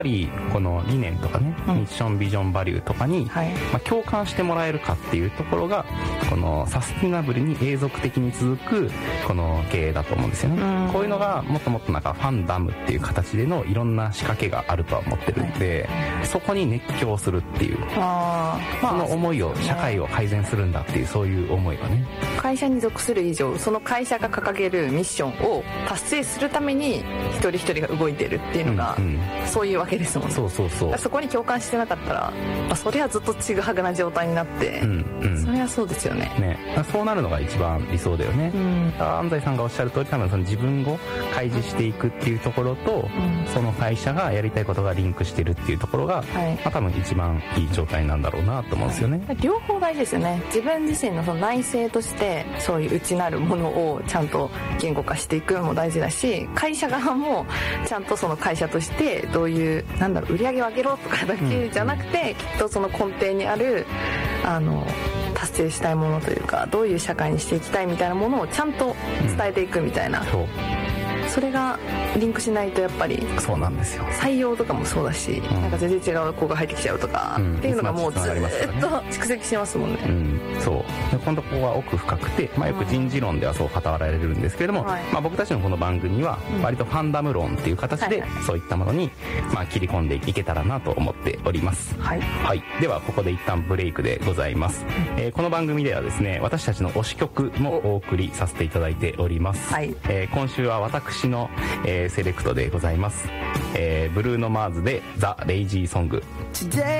りこの理念とかね、 うんミッションビジョンバリューとかに、 はい共感してもらえるかっていうところがこのサスティナブルに永続的に続くこの経営だと思うんですよね、 うんこういうのがもっともっとなんかファンダムっていう形でのいろんな仕掛けがあるとは思ってるんで、そこに熱狂するっていうあー、 その思いを、社会を改善するんだっていうそういう思いがね、 会社に属する以上その会社が掲げるミッションを達成するために一人一人が動いてるっていうのが、 うんうんそういうわけですもんね。 そうそうそう、 そこに共感してなかったら、それはずっとちぐはぐな状態になって、 うんうんそれはそうですよね。 ね、そうなるのが一番理想だよね、安西さんがおっしゃる通り、多分その自分を開示していくっていうところと、その会社がやりたいことがリンクしてるっていうところが、 はい多分一番いい状態なんだろうなと思うんですよね、 両方大事ですよね。自分自身のその内政としてそういう内なるものをちゃんと言語化していくのも大事だし、会社側もちゃんとその会社としてどういう売り上げを上げろとかだけじゃなくて、きっとその根底にある達成したいものというか、どういう社会にしていきたいみたいなものをちゃんと伝えていくみたいな、それがリンクしないとやっぱりそうなんですよ。 採用とかもそうだし、なんか全然違う子が入ってきちゃうとか、っていうのがもうずっと蓄積してますもんね。 そうで今度ここは奥深くて、よく人事論ではそう語られるんですけれども、僕たちのこの番組は割とファンダム論っていう形でそういったものに切り込んでいけたらなと思っております。はい、ではここで一旦ブレイクでございます。この番組ではですね、私たちの推し曲もお送りさせていただいております。今週は私のセレクトでございます。ブルーノ・マーズでザ・レイジーソング。